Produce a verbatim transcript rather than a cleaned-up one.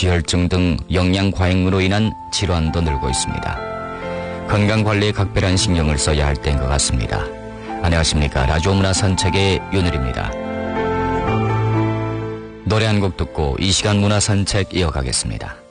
지혈증 등 영양 과잉으로 인한 질환도 늘고 있습니다. 건강관리에 각별한 신경을 써야 할 때인 것 같습니다. 안녕하십니까. 라디오 문화 산책의 윤을입니다. 노래 한 곡 듣고 이 시간 문화 산책 이어가겠습니다.